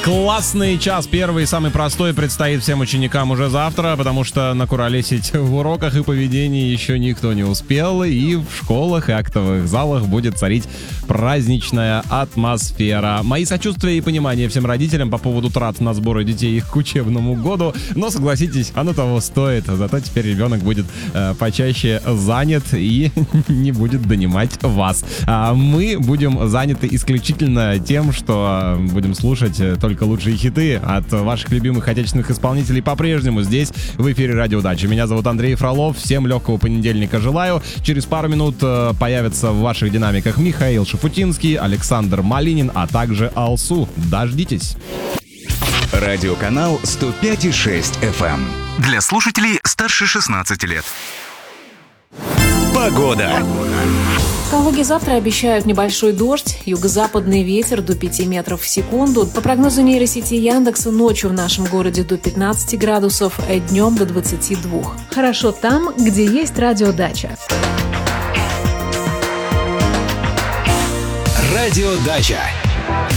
Классный час, первый, самый простой, предстоит всем ученикам уже завтра, потому что накуролесить в уроках и поведении еще никто не успел, и в школах и актовых залах будет царить праздничная атмосфера. Мои сочувствия и понимание всем родителям по поводу трат на сборы детей к учебному году, но согласитесь, оно того стоит, зато теперь ребенок будет почаще занят и не будет донимать вас. А мы будем заняты исключительно тем, что будем слушать только лучшие хиты от ваших любимых отечественных исполнителей по-прежнему здесь, в эфире Радио Дача. Меня зовут Андрей Фролов, всем легкого понедельника желаю. Через пару минут появятся в ваших динамиках Михаил Шафутинский, Александр Малинин, а также Алсу. Дождитесь. Радиоканал 105,6 FM. Для слушателей старше 16 лет. Погода. В Калуге завтра обещают небольшой дождь, юго-западный ветер до 5 метров в секунду. По прогнозу нейросети Яндекса, ночью в нашем городе до 15 градусов, а днем до 22. Хорошо там, где есть радиодача. Радиодача.